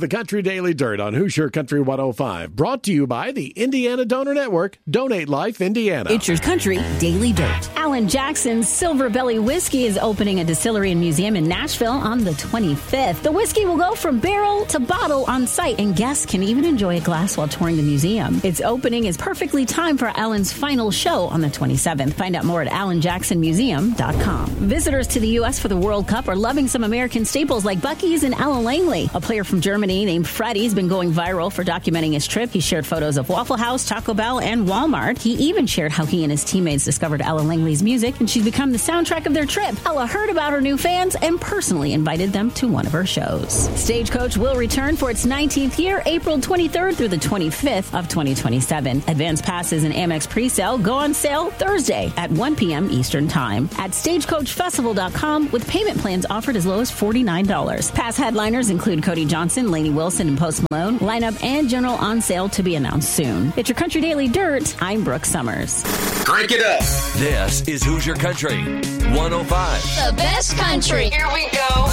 the Country Daily Dirt on Hoosier Country 105. Brought to you by the Indiana Donor Network. Donate Life Indiana. It's your Country Daily Dirt. Alan Jackson's Silver Belly Whiskey is opening a distillery and museum in Nashville on the 25th. The whiskey will go from barrel to bottle on site, and guests can even enjoy a glass while touring the museum. Its opening is perfectly timed for Alan's final show on the 27th. Find out more at alanjacksonmuseum.com. Visitors to the U.S. for the World Cup are loving some American staples like Buc-ee's and Alan Langley. A player from Germany named Freddie's been going viral for documenting his trip. He shared photos of Waffle House, Taco Bell, and Walmart. He even shared how he and his teammates discovered Ella Langley's music, and she's become the soundtrack of their trip. Ella heard about her new fans and personally invited them to one of her shows. Stagecoach will return for its 19th year, April 23rd through the 25th of 2027. Advance passes and Amex presale go on sale Thursday at 1 p.m. Eastern Time at StagecoachFestival.com with payment plans offered as low as $49. Past headliners include Cody Johnson, Lainey Wilson, and Post Malone. Lineup and general on sale to be announced soon. It's your Country Daily Dirt. I'm Brooke Summers. Crank it up. This is Hoosier Country 105. The best country. Here we go.